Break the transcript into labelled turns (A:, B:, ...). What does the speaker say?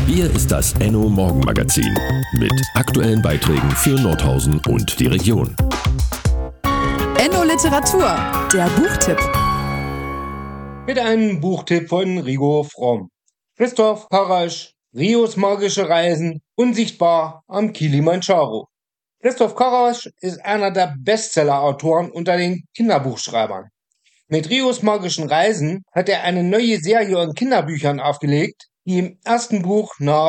A: Hier ist das Enno Morgenmagazin mit aktuellen Beiträgen für Nordhausen und die Region.
B: Enno Literatur, der Buchtipp.
C: Mit einem Buchtipp von Rigo Fromm. Christoph Karasch, Rios magische Reisen, unsichtbar am Kilimandscharo. Christoph Karasch ist einer der Bestseller-Autoren unter den Kinderbuchschreibern. Mit Rios magischen Reisen hat er eine neue Serie an Kinderbüchern aufgelegt, die im ersten Buch nach